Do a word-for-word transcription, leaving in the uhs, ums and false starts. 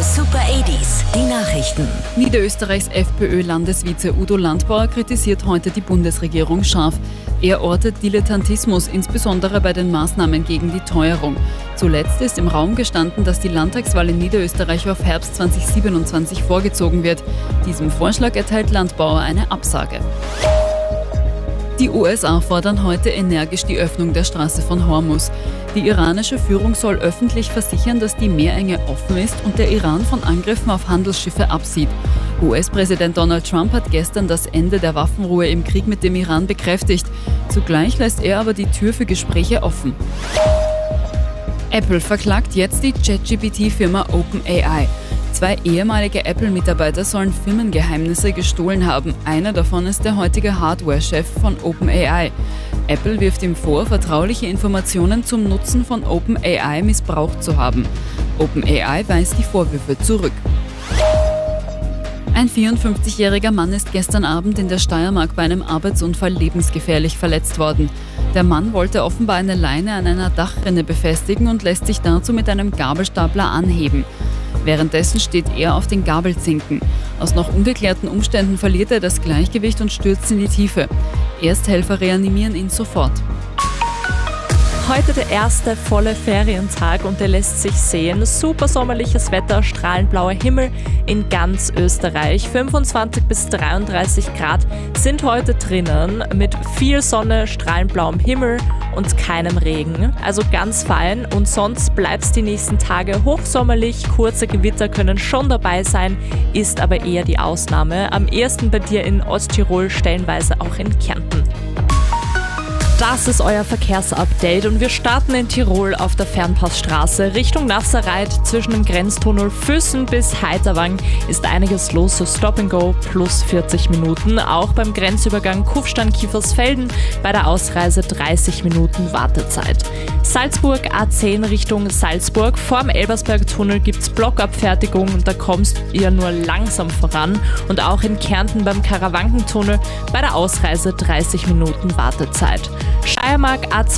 Super achtziger, die Nachrichten. Niederösterreichs FPÖ-Landesvize Udo Landbauer kritisiert heute die Bundesregierung scharf. Er ortet Dilettantismus, insbesondere bei den Maßnahmen gegen die Teuerung. Zuletzt ist im Raum gestanden, dass die Landtagswahl in Niederösterreich auf Herbst zweitausendsiebenundzwanzig vorgezogen wird. Diesem Vorschlag erteilt Landbauer eine Absage. Die U S A fordern heute energisch die Öffnung der Straße von Hormuz. Die iranische Führung soll öffentlich versichern, dass die Meerenge offen ist und der Iran von Angriffen auf Handelsschiffe absieht. U S-Präsident Donald Trump hat gestern das Ende der Waffenruhe im Krieg mit dem Iran bekräftigt. Zugleich lässt er aber die Tür für Gespräche offen. Apple verklagt jetzt die ChatGPT-Firma OpenAI. Zwei ehemalige Apple-Mitarbeiter sollen Firmengeheimnisse gestohlen haben. Einer davon ist der heutige Hardware-Chef von OpenAI. Apple wirft ihm vor, vertrauliche Informationen zum Nutzen von OpenAI missbraucht zu haben. OpenAI weist die Vorwürfe zurück. Ein vierundfünfzigjähriger Mann ist gestern Abend in der Steiermark bei einem Arbeitsunfall lebensgefährlich verletzt worden. Der Mann wollte offenbar eine Leine an einer Dachrinne befestigen und lässt sich dazu mit einem Gabelstapler anheben. Währenddessen steht er auf den Gabelzinken. Aus noch ungeklärten Umständen verliert er das Gleichgewicht und stürzt in die Tiefe. Ersthelfer reanimieren ihn sofort. Heute der erste volle Ferientag und der lässt sich sehen. Super sommerliches Wetter, strahlend blauer Himmel in ganz Österreich. fünfundzwanzig bis dreiunddreißig Grad sind heute drinnen mit viel Sonne, strahlend blauem Himmel und keinem Regen. Also ganz fein und sonst bleibt es die nächsten Tage hochsommerlich. Kurze Gewitter können schon dabei sein, ist aber eher die Ausnahme. Am ehesten bei dir in Osttirol, stellenweise auch in Kärnten. Das ist euer Verkehrsupdate und wir starten in Tirol auf der Fernpassstraße Richtung Nasserreit. Zwischen dem Grenztunnel Füssen bis Heiterwang ist einiges los, so Stop and Go plus vierzig Minuten. Auch beim Grenzübergang Kufstein-Kiefersfelden bei der Ausreise dreißig Minuten Wartezeit. Salzburg A zehn Richtung Salzburg. Vorm Elbersberg-Tunnel gibt es Blockabfertigung und da kommst ihr nur langsam voran. Und auch in Kärnten beim Karawankentunnel bei der Ausreise dreißig Minuten Wartezeit. Steiermark A